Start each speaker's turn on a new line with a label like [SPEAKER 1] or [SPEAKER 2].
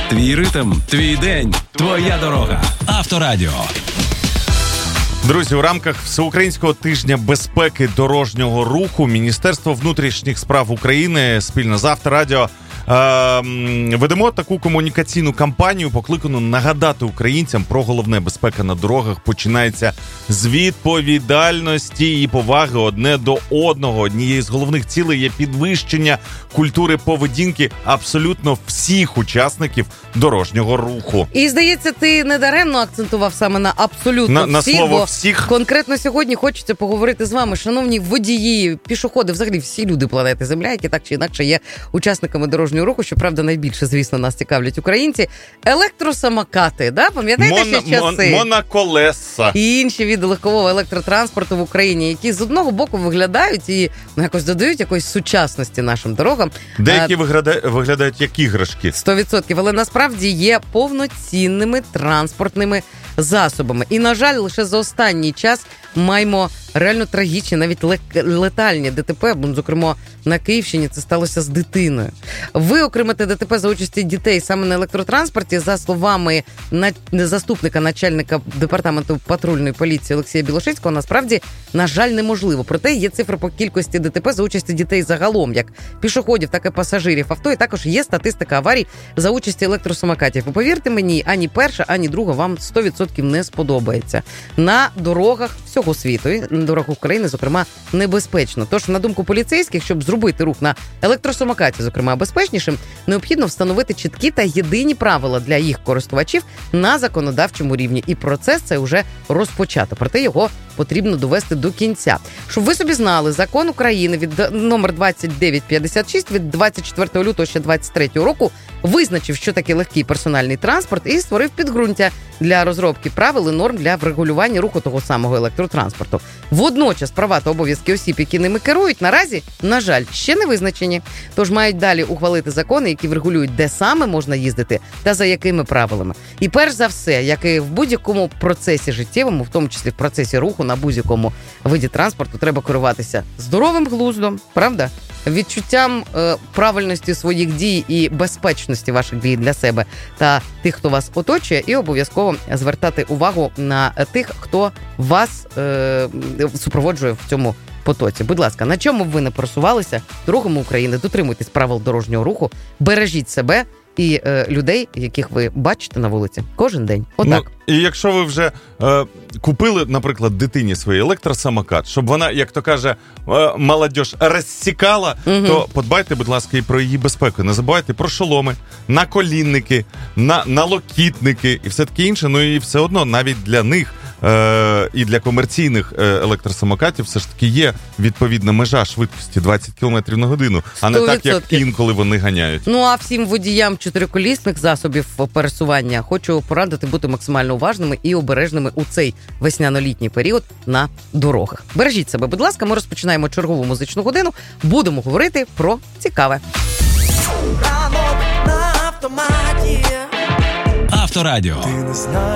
[SPEAKER 1] Твій ритм, твій день, твоя дорога. Авторадіо.
[SPEAKER 2] Друзі, у рамках Всеукраїнського тижня безпеки дорожнього руху Міністерство внутрішніх справ України спільно з Авторадіо ведемо таку комунікаційну кампанію, покликану нагадати українцям про головне: безпека на дорогах починається з відповідальності і поваги одне до одного. Однією з головних цілей є підвищення культури поведінки абсолютно всіх учасників дорожнього руху.
[SPEAKER 3] І, здається, ти недаремно акцентував саме на абсолютно
[SPEAKER 2] на
[SPEAKER 3] всіх,
[SPEAKER 2] слово
[SPEAKER 3] бо
[SPEAKER 2] всіх.
[SPEAKER 3] Конкретно сьогодні хочеться поговорити з вами, шановні водії, пішоходи, взагалі всі люди планети Земля, які так чи інакше є учасниками дорожнього руху. Щоправда, найбільше, звісно, нас цікавлять українці. Електросамокати, да? Пам'ятаєте ще часи?
[SPEAKER 2] Моноколеса.
[SPEAKER 3] І інші види легкового електротранспорту в Україні, які з одного боку виглядають і якось додають якоїсь сучасності нашим дорогам.
[SPEAKER 2] Деякі виглядають як іграшки.
[SPEAKER 3] 100%, але насправді є повноцінними транспортними засобами. І, на жаль, лише за останній час маємо реально трагічні, навіть летальні ДТП, зокрема на Київщині це сталося з дитиною. Виокремити ДТП за участі дітей саме на електротранспорті, за словами заступника начальника департаменту патрульної поліції Олексія Білошицького, насправді, на жаль, неможливо. Проте є цифри по кількості ДТП за участі дітей загалом, як пішоходів, так і пасажирів авто, і також є статистика аварій за участі електросамокатів. І повірте мені, ані перша, ані друга вам 100% не сподобається. На дорогах всього світу, і на дорогах України, зокрема, небезпечно. Тож, на думку поліцейських, щоб зробити рух на електросамокаті, зокрема, безпечнішим, необхідно встановити чіткі та єдині правила для їх користувачів на законодавчому рівні. І процес це вже розпочато. Проте його потрібно довести до кінця. Щоб ви собі знали, закон України від номер 2956 від 24 лютого ще 23 року визначив, що таке легкий персональний транспорт, і створив підґрунтя для розробки правил і норм для врегулювання руху того самого електротранспорту. Водночас права та обов'язки осіб, які ними керують, наразі, на жаль, ще не визначені. Тож мають далі ухвалити закони, які врегулюють, де саме можна їздити та за якими правилами. І перш за все, як і в будь-якому процесі життєвому, в тому числі в процесі руху на будь-якому виді транспорту, треба керуватися здоровим глуздом, правда? Відчуттям правильності своїх дій і безпечності ваших дій для себе та тих, хто вас оточує, і обов'язково звертати увагу на тих, хто вас супроводжує в цьому потоці. Будь ласка, на чому б ви не пересувалися дорогами України, дотримуйтесь правил дорожнього руху, бережіть себе і людей, яких ви бачите на вулиці кожен день. Отак.
[SPEAKER 2] І якщо ви вже купили, наприклад, дитині свій електросамокат, щоб вона, як то каже, молодіж розсікала, то подбайте, будь ласка, і про її безпеку. Не забувайте про шоломи, наколінники, налокітники і все таке інше. Ну і все одно навіть для них і для комерційних електросамокатів все ж таки є відповідна межа швидкості 20 км на годину, а не так, як інколи вони ганяють.
[SPEAKER 3] Ну, а всім водіям чотириколісних засобів пересування хочу порадити бути максимально уважними і обережними у цей весняно-літній період на дорогах. Бережіть себе, будь ласка, ми розпочинаємо чергову музичну годину. Будемо говорити про цікаве.
[SPEAKER 1] Авторадіо.